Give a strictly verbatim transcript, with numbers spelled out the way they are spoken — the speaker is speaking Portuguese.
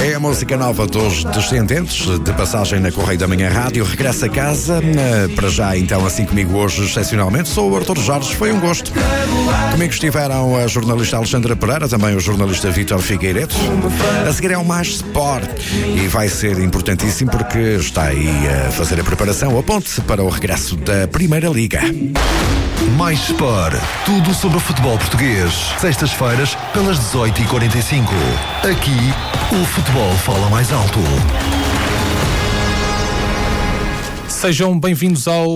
É a música nova dos Descendentes, de passagem na Correio da Manhã Rádio. Regressa a casa, para já então assim comigo hoje, excepcionalmente, sou o Artur Jorge, foi um gosto. Comigo estiveram a jornalista Alexandra Pereira, também o jornalista Vítor Figueiredo. A seguir é o Mais Sport e vai ser importantíssimo porque está aí a fazer a preparação, a ponte para o regresso da Primeira Liga. Mais Sport, tudo sobre o futebol português. Sextas-feiras, pelas dezoito e quarenta e cinco. Aqui, o futebol fala mais alto. Sejam bem-vindos ao